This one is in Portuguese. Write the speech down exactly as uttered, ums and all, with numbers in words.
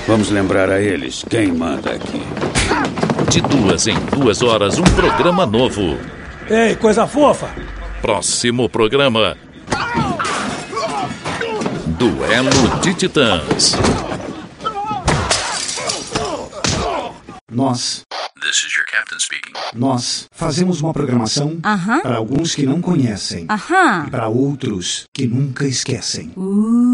Vamos lembrar a eles quem manda aqui. De duas em duas horas, um programa novo. Ei, coisa fofa! Próximo programa: Duelo de Titãs. Nós, This is your captain speaking. nós fazemos uma programação Aham. para alguns que não conhecem Aham. e para outros que nunca esquecem. Uh.